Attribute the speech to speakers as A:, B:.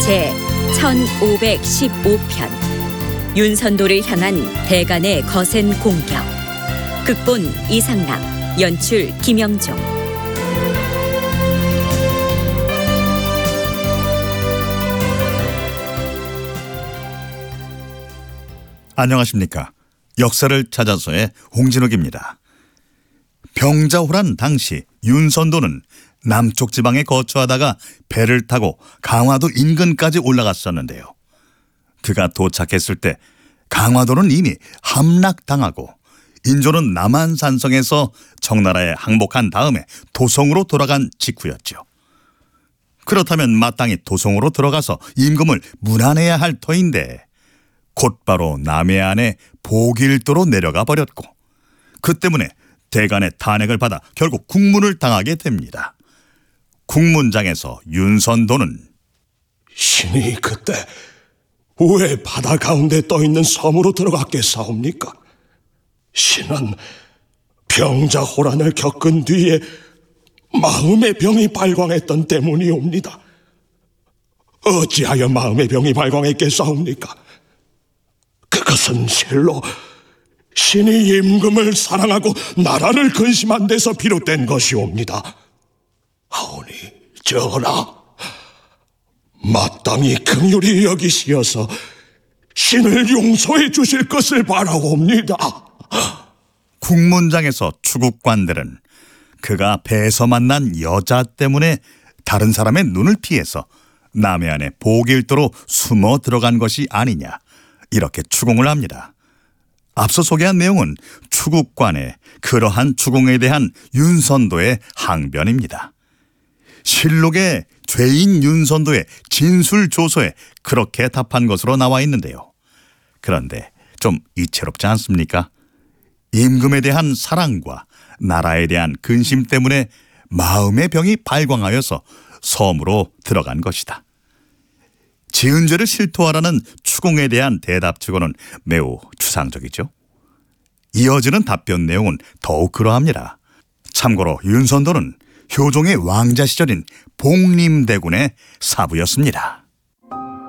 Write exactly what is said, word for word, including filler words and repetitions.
A: 제천오백십오 편 윤선도를 향한 대간의 거센 공격. 극본 이상락, 연출 김영종.
B: 안녕하십니까. 역사를 찾아서의 홍진욱입니다. 병자호란 당시 윤선도는 남쪽 지방에 거주하다가 배를 타고 강화도 인근까지 올라갔었는데요. 그가 도착했을 때 강화도는 이미 함락당하고 인조는 남한산성에서 청나라에 항복한 다음에 도성으로 돌아간 직후였죠. 그렇다면 마땅히 도성으로 들어가서 임금을 문안해야 할 터인데 곧바로 남해안의 보길도로 내려가 버렸고, 그 때문에 대간의 탄핵을 받아 결국 국문을 당하게 됩니다. 국문장에서 윤선도는
C: 신이 그때 왜 바다 가운데 떠있는 섬으로 들어갔겠사옵니까? 신은 병자호란을 겪은 뒤에 마음의 병이 발광했던 때문이옵니다. 어찌하여 마음의 병이 발광했겠사옵니까? 그것은 실로 신이 임금을 사랑하고 나라를 근심한 데서 비롯된 것이옵니다. 하오니 전하, 마땅히 긍휼히 여기시어서 신을 용서해 주실 것을 바라옵니다.
B: 국문장에서 추국관들은 그가 배에서 만난 여자 때문에 다른 사람의 눈을 피해서 남해안의 보길도로 숨어 들어간 것이 아니냐, 이렇게 추궁을 합니다. 앞서 소개한 내용은 추국관의 그러한 추궁에 대한 윤선도의 항변입니다. 실록에 죄인 윤선도의 진술조서에 그렇게 답한 것으로 나와 있는데요. 그런데 좀 이채롭지 않습니까? 임금에 대한 사랑과 나라에 대한 근심 때문에 마음의 병이 발광하여서 섬으로 들어간 것이다. 지은 죄를 실토하라는 추궁에 대한 대답치고는 매우 추상적이죠. 이어지는 답변 내용은 더욱 그러합니다. 참고로 윤선도는 효종의 왕자 시절인 복림대군의 사부였습니다.